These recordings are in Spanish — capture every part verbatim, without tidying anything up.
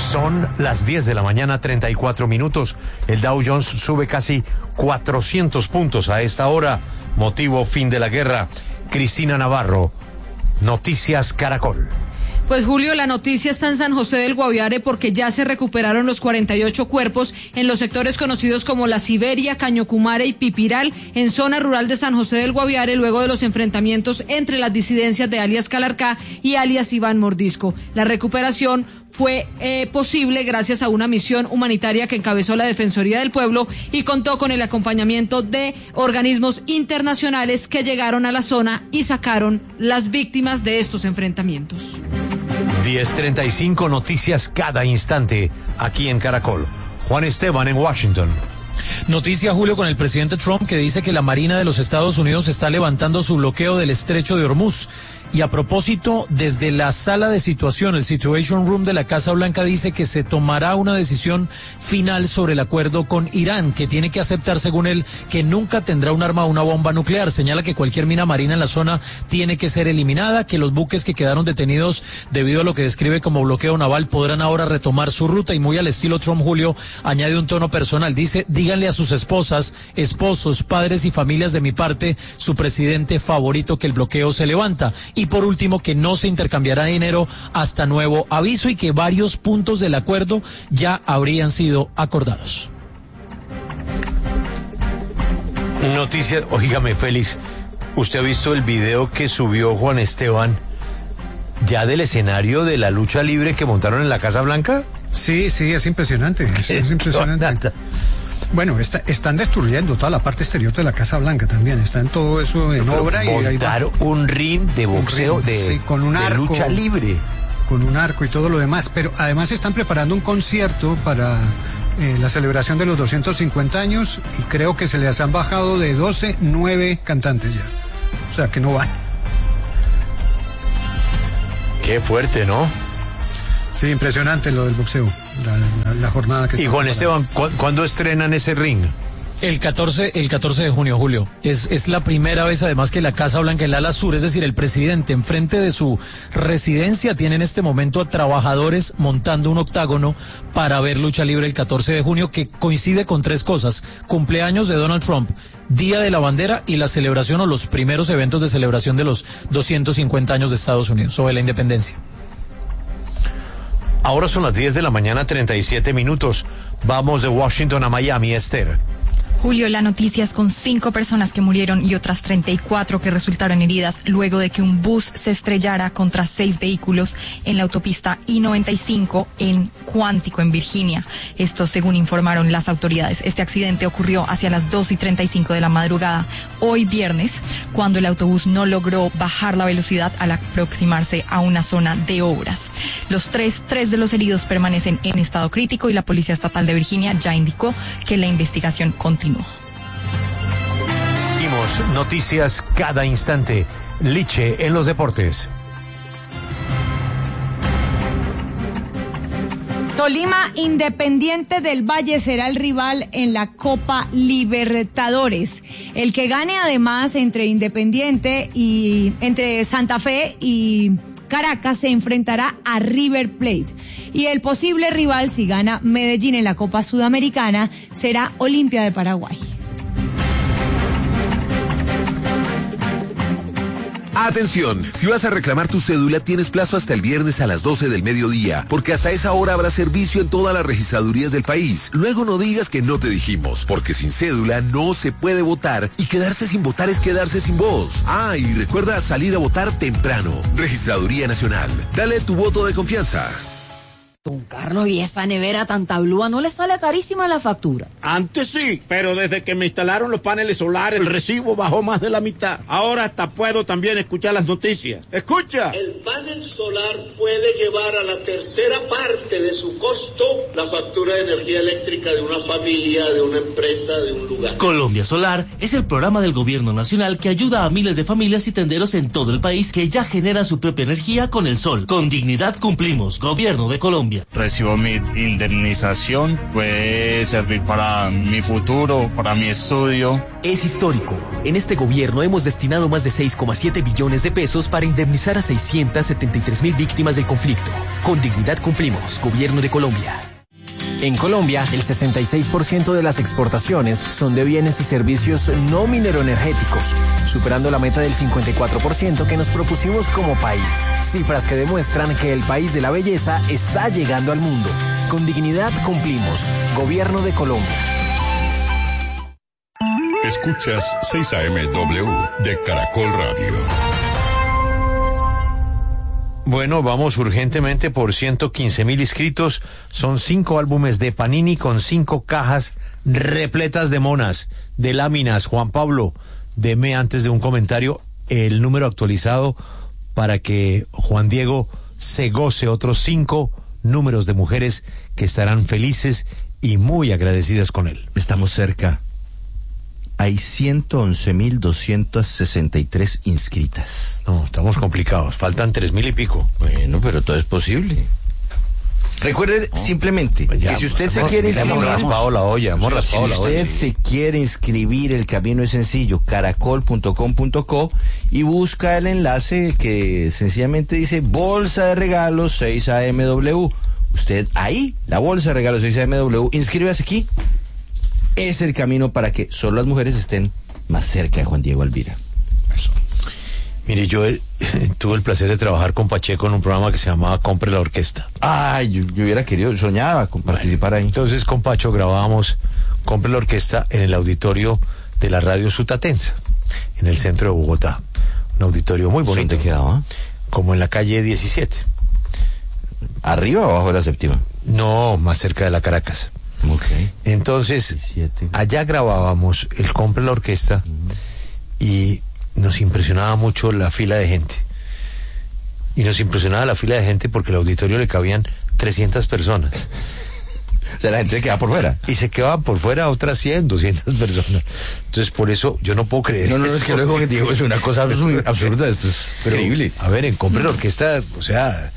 Son las diez de la mañana, treinta y cuatro minutos. El Dow Jones sube casi cuatrocientos puntos a esta hora. Motivo: fin de la guerra. Cristina Navarro, Noticias Caracol. Pues Julio, la noticia está en San José del Guaviare porque ya se recuperaron los cuarenta y ocho cuerpos en los sectores conocidos como La Siberia, Cañocumare y Pipiral, en zona rural de San José del Guaviare, luego de los enfrentamientos entre las disidencias de alias Calarcá y alias Iván Mordisco. La recuperación fue eh, posible gracias a una misión humanitaria que encabezó la Defensoría del Pueblo y contó con el acompañamiento de organismos internacionales que llegaron a la zona y sacaron las víctimas de estos enfrentamientos. diez treinta y cinco, noticias cada instante aquí en Caracol. Juan Esteban en Washington. Noticia, Julio, con el presidente Trump, que dice que la Marina de los Estados Unidos está levantando su bloqueo del estrecho de Hormuz. Y a propósito, desde la sala de situación, el Situation Room de la Casa Blanca dice que se tomará una decisión final sobre el acuerdo con Irán, que tiene que aceptar, según él, que nunca tendrá un arma o una bomba nuclear. Señala que cualquier mina marina en la zona tiene que ser eliminada, que los buques que quedaron detenidos debido a lo que describe como bloqueo naval podrán ahora retomar su ruta, y muy al estilo Trump, Julio, añade un tono personal. Dice: díganle a sus esposas, esposos, padres y familias de mi parte, su presidente favorito, que el bloqueo se levanta. Y por último, que no se intercambiará dinero hasta nuevo aviso, y que varios puntos del acuerdo ya habrían sido acordados. Noticias, oígame, Félix, ¿usted ha visto el video que subió Juan Esteban ya del escenario de la lucha libre que montaron en la Casa Blanca? Sí, sí, es impresionante, es, es impresionante. Bueno, está, están destruyendo toda la parte exterior de la Casa Blanca también, están todo eso en Pero obra. Montar y montar un ring de boxeo, ring, de, sí, con un de arco, lucha libre. Con un arco y todo lo demás, pero además están preparando un concierto para eh, la celebración de los doscientos cincuenta años, y creo que se les han bajado de doce, nueve cantantes ya, o sea que no van. Qué fuerte, ¿no? Sí, impresionante lo del boxeo, la, la, la jornada que está. Y Juan Esteban, ¿cu ¿cuándo estrenan ese ring? El catorce, el catorce de junio, Julio. Es, es la primera vez, además, que la Casa Blanca, el ala sur, es decir, el presidente, enfrente de su residencia, tiene en este momento a trabajadores montando un octágono para ver lucha libre el catorce de junio, que coincide con tres cosas: cumpleaños de Donald Trump, Día de la Bandera y la celebración o los primeros eventos de celebración de los doscientos cincuenta años de Estados Unidos, sobre la independencia. Ahora son las diez de la mañana, treinta y siete minutos. Vamos de Washington a Miami, Esther. Julio, la noticia es con cinco personas que murieron y otras treinta y cuatro que resultaron heridas luego de que un bus se estrellara contra seis vehículos en la autopista I noventa y cinco en Quantico, en Virginia. Esto según informaron las autoridades. Este accidente ocurrió hacia las dos y treinta y cinco de la madrugada, hoy viernes, cuando el autobús no logró bajar la velocidad al aproximarse a una zona de obras. Los tres, tres de los heridos permanecen en estado crítico y la Policía Estatal de Virginia ya indicó que la investigación continúa. Vimos noticias cada instante. Liche en los deportes. Tolima, Independiente del Valle será el rival en la Copa Libertadores. El que gane, además, entre Independiente y entre Santa Fe y Caracas, se enfrentará a River Plate. Y el posible rival, si gana Medellín en la Copa Sudamericana, será Olimpia de Paraguay. Atención, si vas a reclamar tu cédula tienes plazo hasta el viernes a las doce del mediodía, porque hasta esa hora habrá servicio en todas las registradurías del país. Luego no digas que no te dijimos, porque sin cédula no se puede votar y quedarse sin votar es quedarse sin voz. Ah, y recuerda salir a votar temprano. Registraduría Nacional. Dale tu voto de confianza. Don Carlos, ¿y esa nevera tan tablúa no le sale carísima la factura? Antes sí, pero desde que me instalaron los paneles solares, el recibo bajó más de la mitad. Ahora hasta puedo también escuchar las noticias. ¡Escucha! El panel solar puede llevar a la tercera parte de su costo la factura de energía eléctrica de una familia, de una empresa, de un lugar. Colombia Solar es el programa del gobierno nacional que ayuda a miles de familias y tenderos en todo el país que ya genera su propia energía con el sol. Con dignidad cumplimos. Gobierno de Colombia. Colombia. Recibo mi indemnización, puede servir para mi futuro, para mi estudio. Es histórico. En este gobierno hemos destinado más de seis coma siete billones de pesos para indemnizar a seiscientas setenta y tres mil víctimas del conflicto. Con dignidad cumplimos, Gobierno de Colombia. En Colombia, el sesenta y seis por ciento de las exportaciones son de bienes y servicios no mineroenergéticos, superando la meta del cincuenta y cuatro por ciento que nos propusimos como país. Cifras que demuestran que el país de la belleza está llegando al mundo. Con dignidad cumplimos. Gobierno de Colombia. Escuchas seis A M W de Caracol Radio. Bueno, vamos urgentemente por ciento quince mil inscritos. Son cinco álbumes de Panini con cinco cajas repletas de monas, de láminas. Juan Pablo, deme antes de un comentario el número actualizado para que Juan Diego se goce otros cinco números de mujeres que estarán felices y muy agradecidas con él. Estamos cerca. Hay ciento once mil doscientas sesenta y tres inscritas. No, estamos complicados. Faltan tres mil y pico. Bueno, pero todo es posible. Recuerde no. simplemente ya, que si usted se quiere inscribir, hemos raspado la olla, hemos raspado si la olla. usted se quiere inscribir, el camino es sencillo, caracol punto com punto co, y busca el enlace que sencillamente dice bolsa de regalos seis A M W. Usted ahí, la bolsa de regalos seis A M W, inscríbase aquí. Es el camino para que solo las mujeres estén más cerca de Juan Diego Alvira. Eso. Mire, yo eh, tuve el placer de trabajar con Pacheco en un programa que se llamaba Compre la Orquesta. Ay, yo, yo hubiera querido, soñaba con bueno, participar ahí. Entonces con Pacho grabábamos Compre la Orquesta en el auditorio de la radio Sutatensa, en el centro de Bogotá. Un auditorio muy bonito. ¿Dónde quedaba? Como en la calle diecisiete. ¿Arriba o abajo de la séptima? No, más cerca de la Caracas. Okay. Entonces, diecisiete. Allá grabábamos el Compre la Orquesta uh-huh. y nos impresionaba mucho la fila de gente. Y nos impresionaba la fila de gente porque el auditorio le cabían trescientas personas. O sea, la gente se quedaba por fuera. Y se quedaban por fuera otras cien, doscientas personas. Entonces, por eso yo no puedo creer. No, no, no, es que luego Diego es una cosa absurda, esto es Pero, increíble. A ver, en Compre la Orquesta, o sea...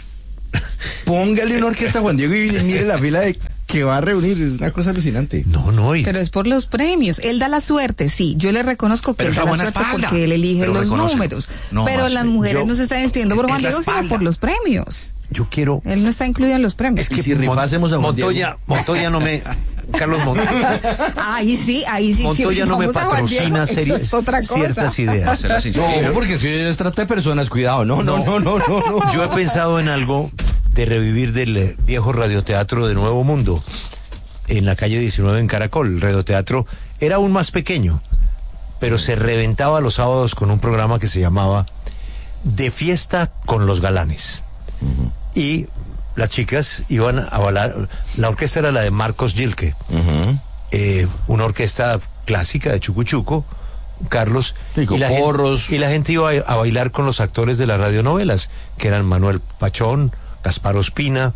Póngale una orquesta a Juan Diego y mire la fila de... que va a reunir, es una cosa alucinante. No, no. Y... Pero es por los premios. Él da la suerte, sí. Yo le reconozco que pero él da la suerte espalda. porque él elige pero los reconoce. números. No, pero más, las mujeres yo, no se están inscribiendo por Juan Diego, sino por los premios. Yo quiero... Él no está incluido en los premios. Es que si rifásemos a Juan Montoya, Diego. Montoya no me... Carlos Montoya. Ahí sí, ahí sí. Montoya sí, no me patrocina Diego, es ciertas ideas. No, porque si se trata de personas, cuidado. No, no, no, no, no, no. Yo he pensado en algo de revivir del viejo radioteatro de Nuevo Mundo en la calle diecinueve en Caracol. El radioteatro era aún más pequeño, pero se reventaba los sábados con un programa que se llamaba De Fiesta con los Galanes. Uh-huh. Y las chicas iban a bailar. La orquesta era la de Marcos Gilque, uh-huh. eh, una orquesta clásica de Chucuchuco, Carlos, sí, y, la porros. gente, y la gente iba a, a bailar con los actores de las radionovelas, que eran Manuel Pachón, Gaspar Ospina,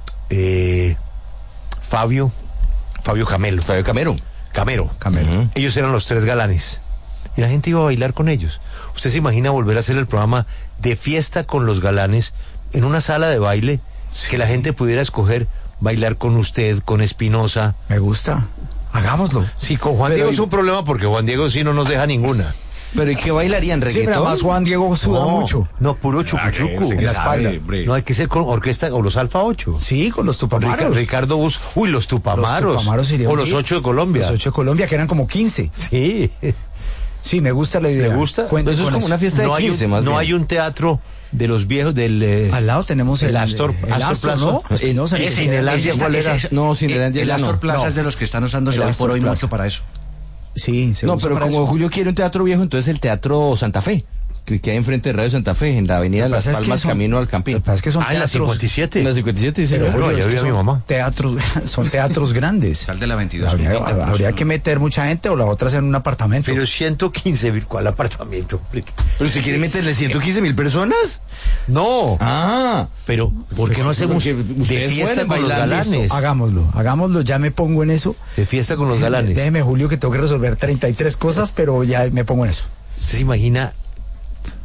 eh, Fabio, Fabio Camelo. Fabio Camero. Camero. Camero. Uh-huh. Ellos eran los tres galanes. Y la gente iba a bailar con ellos. ¿Usted se imagina volver a hacer el programa De Fiesta con los Galanes en una sala de baile? Sí. Que la gente pudiera escoger bailar con usted, con Espinosa. Me gusta. Hagámoslo. Sí, con Juan pero Diego y... es un problema porque Juan Diego sí no nos deja ninguna. ¿Pero y qué bailarían? ¿Reggaetón? Sí, pero además Juan Diego suda no, mucho. No, puro chucuchucu. En la espalda. No, hay que ser con orquesta o los Alfa ocho. Sí, con los Tupamaros. Ricardo Bus. Uy, los Tupamaros. Los Tupamaros serían o los ocho de Colombia. Los ocho de Colombia, que eran como quince. Sí. Sí, me gusta la idea. ¿Me gusta? Eso es como eso. Una fiesta de no quince, hay un, más No bien. hay un teatro de los viejos del... Eh, al lado tenemos el, el Astor, el, el Astor, Astor, ¿no? Plaza. Eh, no, ese, ese, Cinelandia, ese, ¿cuál era? Ese, no, Cinelandia el, el Astor no. Plaza no. es de los que están usándose hoy por hoy Plaza. Mucho para eso. Sí, se no, pero como eso. Julio quiere un teatro viejo, entonces el Teatro Santa Fe, que queda enfrente de Radio Santa Fe, en la avenida Las Palmas, es que son, camino al Campín. Lo que pasa es que son ah, teatros, en la cincuenta y siete. En la cincuenta y siete, sí. Pero, no, ya vi a mi mamá. Teatros, son teatros grandes. Sal de la veintidós. Habría, habría que meter mucha gente o la otra en un apartamento. Pero ciento quince mil, ¿cuál apartamento? ¿Pero usted quiere meterle ciento quince mil personas? No. Ah. Pero, ¿por qué no hacemos de fiesta con los galanes? Hagámoslo, hagámoslo, ya me pongo en eso. De fiesta con los galanes. Déjeme, Julio, que tengo que resolver treinta y tres cosas, pero ya me pongo en eso. ¿Usted se imagina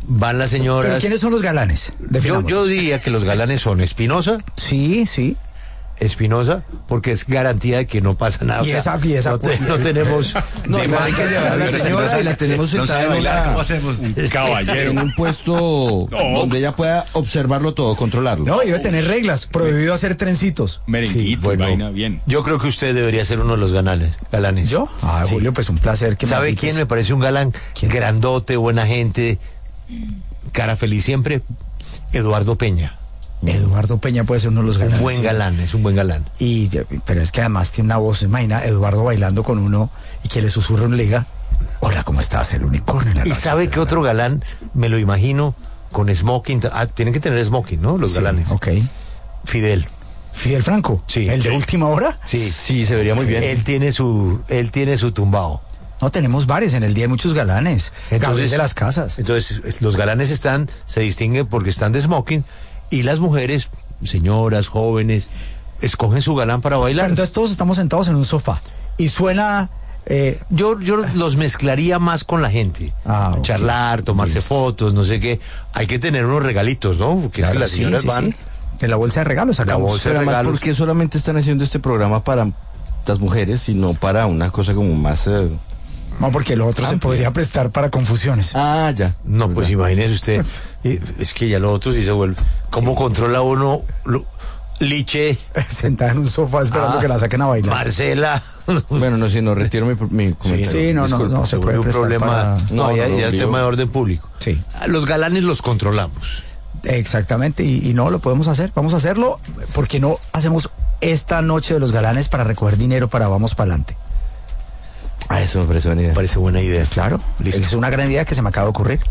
van las señoras. ¿Pero quiénes son los galanes? Yo, yo diría que los galanes son Espinosa. Sí, sí. Espinosa, porque es garantía de que no pasa nada. Y esa, y esa, no, te, no tenemos. No, hay que llevar a la señora y la tenemos sentada en, una, un caballero. en un puesto no. donde ella pueda observarlo todo, controlarlo. No, y debe tener reglas. Prohibido hacer trencitos. Merenguito, sí, bueno, vaina, bien. Yo creo que usted debería ser uno de los galanes. galanes. ¿Yo? Ah, sí. Julio, pues un placer que me ¿Sabe invites. quién me parece un galán? ¿Quién? Grandote, buena gente, cara feliz siempre. Eduardo Peña. Eduardo Peña puede ser uno de los galanes. Un buen galán, sí. es un buen galán. Y, pero es que además tiene una voz, imagina, Eduardo bailando con uno y que le susurra un liga. Hola, ¿cómo estás? El unicornio. En la ¿Y sabe qué otro galán? Me lo imagino con smoking. Ah, tienen que tener smoking, ¿no? Los sí, galanes. Ok. Fidel. ¿Fidel Franco? Sí. ¿El de sí. última hora? Sí. Sí, se vería muy bien. Él tiene su, él tiene su tumbao. No, tenemos varios, en el día hay muchos galanes. Entonces, Gabriel de las Casas. Entonces, los galanes están, se distinguen porque están de smoking, y las mujeres, señoras, jóvenes, escogen su galán para bailar. Pero entonces todos estamos sentados en un sofá y suena... Eh, yo yo los mezclaría más con la gente. Ah, okay. Charlar, tomarse yes. fotos, no sé qué. Hay que tener unos regalitos, ¿no? Porque claro, es que las sí, señoras sí, van... Sí. De la bolsa de regalos sacamos. La bolsa de Pero regalos. ¿Por qué solamente están haciendo este programa para las mujeres y no para una cosa como más... Eh... No, porque lo otro Amplio. se podría prestar para confusiones. Ah, ya. No, ¿verdad? Pues imagínese usted, es que ya lo otro sí se vuelve. ¿Cómo sí. controla uno lo, Liche? Sentada en un sofá esperando ah, que la saquen a bailar. Marcela. Bueno, no, si no, retiro mi, mi comentario. Sí, no, no, no, no se puede un problema. Para... No, no, ya, no, ya no, el tema de orden público. Sí. Los galanes los controlamos. Exactamente, y, y no lo podemos hacer. Vamos a hacerlo, porque no hacemos esta noche de los galanes para recoger dinero para Vamos Pa'lante. Ah, eso me parece buena idea. Me parece buena idea. Claro, listo. Es una gran idea que se me acaba de ocurrir.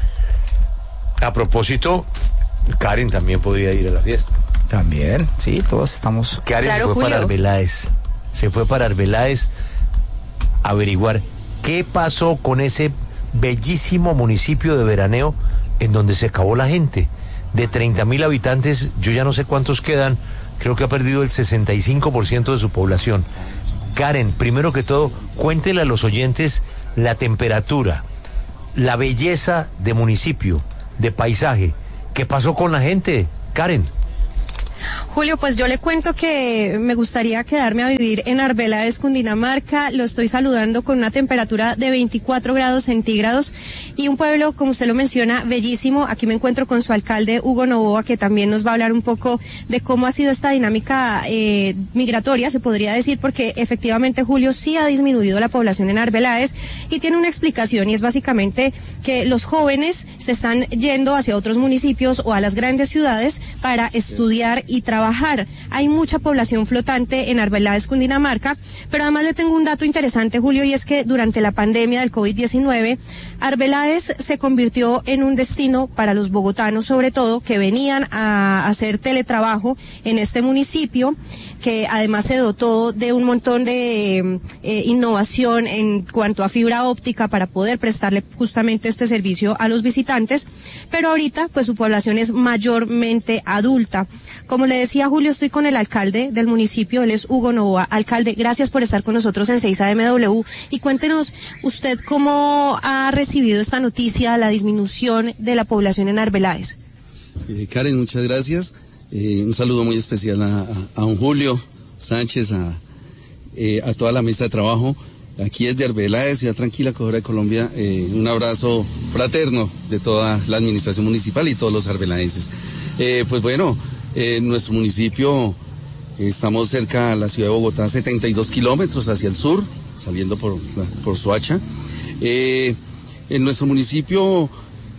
A propósito, Karen también podría ir a la fiesta. También, sí, todos estamos... Karen claro, se fue Julio. para Arbeláez. Se fue para Arbeláez a averiguar qué pasó con ese bellísimo municipio de veraneo en donde se acabó la gente. De treinta mil habitantes, yo ya no sé cuántos quedan, creo que ha perdido el sesenta y cinco por ciento de su población. Karen, primero que todo, cuéntele a los oyentes la temperatura, la belleza de municipio, de paisaje. ¿Qué pasó con la gente, Karen? Julio, pues yo le cuento que me gustaría quedarme a vivir en Arbeláez, Cundinamarca. Lo estoy saludando con una temperatura de veinticuatro grados centígrados y un pueblo, como usted lo menciona, bellísimo. Aquí me encuentro con su alcalde, Hugo Novoa, que también nos va a hablar un poco de cómo ha sido esta dinámica eh, migratoria, se podría decir, porque efectivamente, Julio, sí ha disminuido la población en Arbeláez y tiene una explicación, y es básicamente que los jóvenes se están yendo hacia otros municipios o a las grandes ciudades para estudiar y trabajar. Hay mucha población flotante en Arbeláez, Cundinamarca, pero además le tengo un dato interesante, Julio, y es que durante la pandemia del COVID diecinueve, Arbeláez se convirtió en un destino para los bogotanos, sobre todo, que venían a hacer teletrabajo en este municipio, que además se dotó de un montón de eh, innovación en cuanto a fibra óptica para poder prestarle justamente este servicio a los visitantes, pero ahorita pues su población es mayormente adulta. Como le decía, Julio, estoy con el alcalde del municipio, él es Hugo Novoa. Alcalde, gracias por estar con nosotros en seis A M W y cuéntenos usted cómo ha recibido esta noticia, la disminución de la población en Arbeláez. Eh, Karen, muchas gracias. Eh, un saludo muy especial a, a, a don Julio Sánchez, a, eh, a toda la mesa de trabajo. Aquí desde Arbeláez, Ciudad Tranquila, Cojora de Colombia, eh, un abrazo fraterno de toda la administración municipal y todos los arbelaenses. Eh, pues bueno, eh, nuestro municipio, eh, estamos cerca a la ciudad de Bogotá, setenta y dos kilómetros hacia el sur, saliendo por, por Soacha. Eh, en nuestro municipio,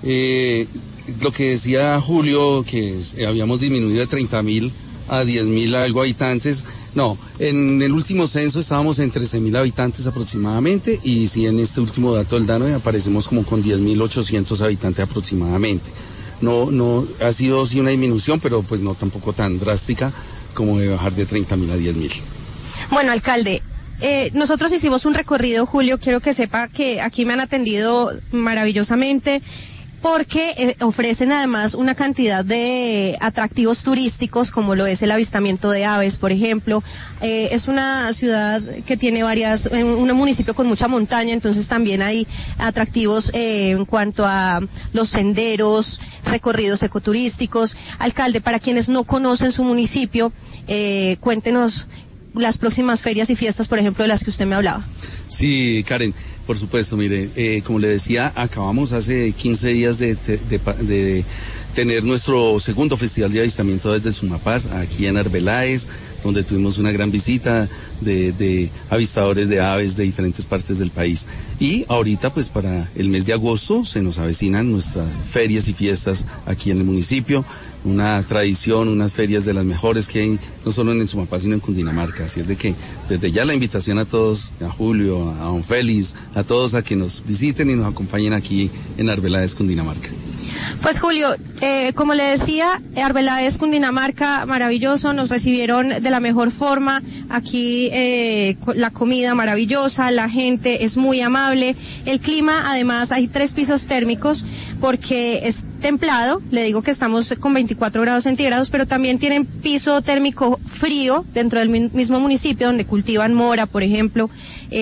eh, lo que decía Julio, que habíamos disminuido de treinta mil a diez mil algo habitantes. No, en el último censo estábamos en trece mil habitantes aproximadamente, y si en este último dato del DANE aparecemos como con diez mil ochocientos habitantes aproximadamente. No, no, ha sido sí una disminución, pero pues no tampoco tan drástica como de bajar de treinta mil a diez mil. Bueno, alcalde, Eh, nosotros hicimos un recorrido, Julio, quiero que sepa que aquí me han atendido maravillosamente. porque eh, ofrecen además una cantidad de atractivos turísticos, como lo es el avistamiento de aves, por ejemplo. Eh, es una ciudad que tiene varias, un municipio con mucha montaña, entonces también hay atractivos eh, en cuanto a los senderos, recorridos ecoturísticos. Alcalde, para quienes no conocen su municipio, eh, cuéntenos las próximas ferias y fiestas, por ejemplo, de las que usted me hablaba. Sí, Karen, por supuesto, mire, eh, como le decía, acabamos hace quince días de, de, de, de tener nuestro segundo festival de avistamiento desde el Sumapaz, aquí en Arbeláez, donde tuvimos una gran visita de, de avistadores de aves de diferentes partes del país. Y ahorita, pues para el mes de agosto, se nos avecinan nuestras ferias y fiestas aquí en el municipio, una tradición, unas ferias de las mejores que hay, no solo en el Sumapaz, sino en Cundinamarca. Así es de que, desde ya la invitación a todos, a Julio, a don Félix, a todos a que nos visiten y nos acompañen aquí en Arbeláez, Cundinamarca. Pues Julio, eh, como le decía, Arbeláez, Cundinamarca, maravilloso, nos recibieron de la mejor forma, aquí eh, la comida maravillosa, la gente es muy amable, el clima, además hay tres pisos térmicos porque es templado, le digo que estamos con veinticuatro grados centígrados, pero también tienen piso térmico frío dentro del mismo municipio donde cultivan mora, por ejemplo,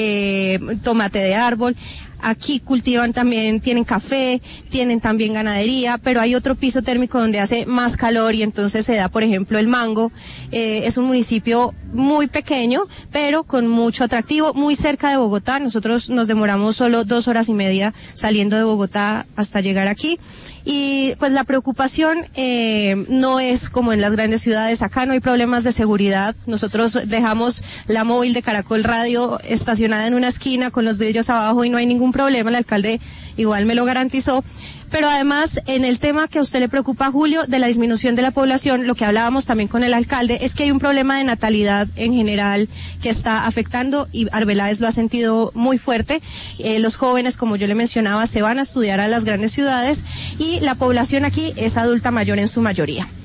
eh, tomate de árbol. Aquí cultivan también, tienen café, tienen también ganadería, pero hay otro piso térmico donde hace más calor y entonces se da, por ejemplo, el mango. Eh, es un municipio muy pequeño, pero con mucho atractivo, muy cerca de Bogotá. Nosotros nos demoramos solo dos horas y media saliendo de Bogotá hasta llegar aquí. Y pues la preocupación eh, no es como en las grandes ciudades, acá no hay problemas de seguridad. Nosotros dejamos la móvil de Caracol Radio estacionada en una esquina con los vidrios abajo y no hay ningún problema, el alcalde igual me lo garantizó. Pero además, en el tema que a usted le preocupa, Julio, de la disminución de la población, lo que hablábamos también con el alcalde, es que hay un problema de natalidad en general que está afectando y Arbeláez lo ha sentido muy fuerte. Eh, los jóvenes, como yo le mencionaba, se van a estudiar a las grandes ciudades y la población aquí es adulta mayor en su mayoría.